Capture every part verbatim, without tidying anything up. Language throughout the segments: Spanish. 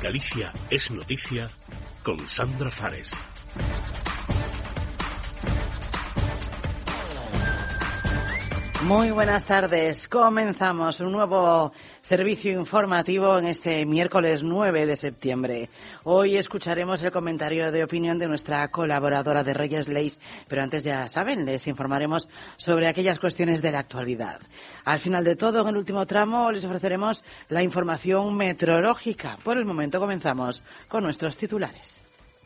Galicia es noticia con Sandra Fares. Muy buenas tardes. Comenzamos un nuevo servicio informativo en este miércoles nueve de septiembre. Hoy escucharemos el comentario de opinión de nuestra colaboradora de Reyes Leis, pero antes, ya saben, les informaremos sobre aquellas cuestiones de la actualidad. Al final de todo, en el último tramo, les ofreceremos la información meteorológica. Por el momento comenzamos con nuestros titulares.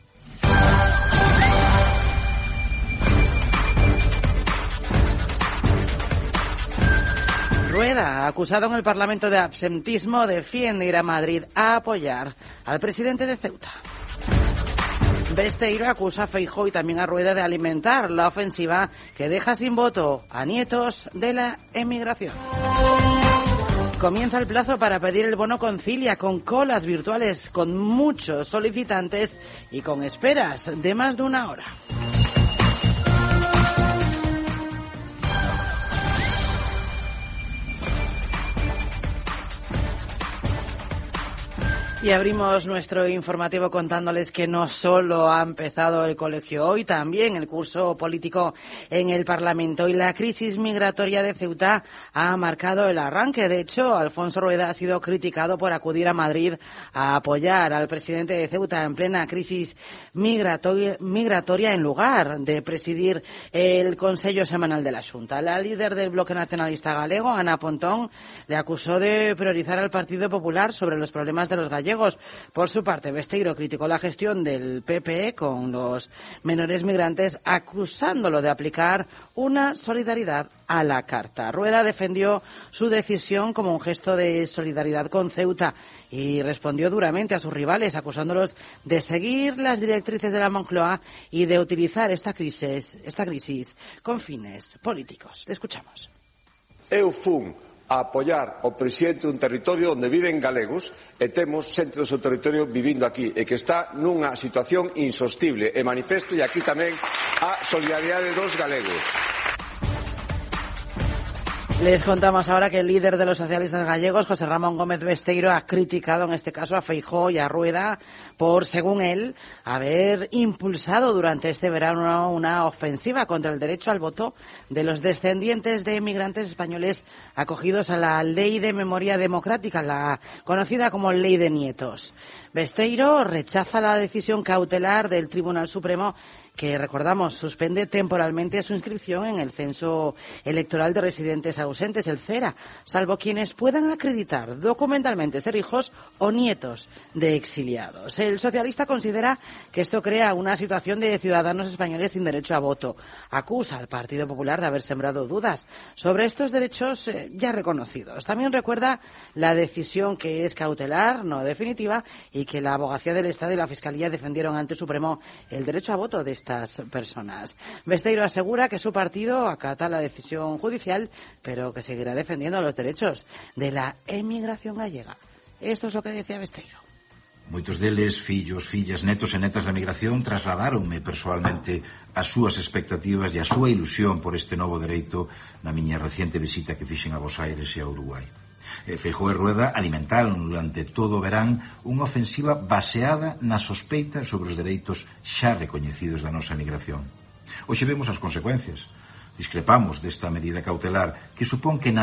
Rueda, acusado en el Parlamento de absentismo, defiende ir a Madrid a apoyar al presidente de Ceuta. Besteiro acusa a Feijóo y también a Rueda de alimentar la ofensiva que deja sin voto a nietos de la emigración. Comienza el plazo para pedir el bono Concilia, con colas virtuales, con muchos solicitantes y con esperas de más de una hora. Y abrimos nuestro informativo contándoles que no solo ha empezado el colegio hoy, también el curso político en el Parlamento, y la crisis migratoria de Ceuta ha marcado el arranque. De hecho, Alfonso Rueda ha sido criticado por acudir a Madrid a apoyar al presidente de Ceuta en plena crisis migratoria, migratoria en lugar de presidir el Consejo Semanal de la Xunta. La líder del Bloque Nacionalista Galego, Ana Pontón, le acusó de priorizar al Partido Popular sobre los problemas de los gallegos. Por su parte, Besteiro criticó la gestión del P P E con los menores migrantes, acusándolo de aplicar una solidaridad a la carta. Rueda defendió su decisión como un gesto de solidaridad con Ceuta y respondió duramente a sus rivales, acusándolos de seguir las directrices de la Moncloa y de utilizar esta crisis, esta crisis con fines políticos. Le escuchamos. Eu fun a apoiar o presidente dun territorio onde viven galegos e temos xente do seu territorio vivindo aquí e que está nunha situación insostible, e manifesto e aquí tamén a solidaridade dos galegos. Les contamos ahora que el líder de los socialistas gallegos, José Ramón Gómez Besteiro, ha criticado en este caso a Feijóo y a Rueda por, según él, haber impulsado durante este verano una ofensiva contra el derecho al voto de los descendientes de emigrantes españoles acogidos a la Ley de Memoria Democrática, la conocida como Ley de Nietos. Besteiro rechaza la decisión cautelar del Tribunal Supremo, que, recordamos, suspende temporalmente su inscripción en el Censo Electoral de Residentes Ausentes, el CERA, salvo quienes puedan acreditar documentalmente ser hijos o nietos de exiliados. El socialista considera que esto crea una situación de ciudadanos españoles sin derecho a voto. Acusa al Partido Popular de haber sembrado dudas sobre estos derechos eh, ya reconocidos. También recuerda la decisión, que es cautelar, no definitiva, y que la Abogacía del Estado y la Fiscalía defendieron ante el Supremo el derecho a voto de estas personas. Besteiro asegura que su partido acata la decisión judicial, pero que seguirá defendiendo los derechos de la emigración gallega. Esto es lo que decía Besteiro. Moitos deles, fillos, fillas, netos e netas da migración, trasladaronme persoalmente as súas expectativas e a súa ilusión por este novo dereito na miña reciente visita que fixen a Bos Aires e a Uruguai. Feijóo e Rueda alimentaron durante todo o verán unha ofensiva baseada na sospeita sobre os dereitos xa recoñecidos da nosa migración. Hoxe vemos as consecuencias. Discrepamos desta medida cautelar que supón que na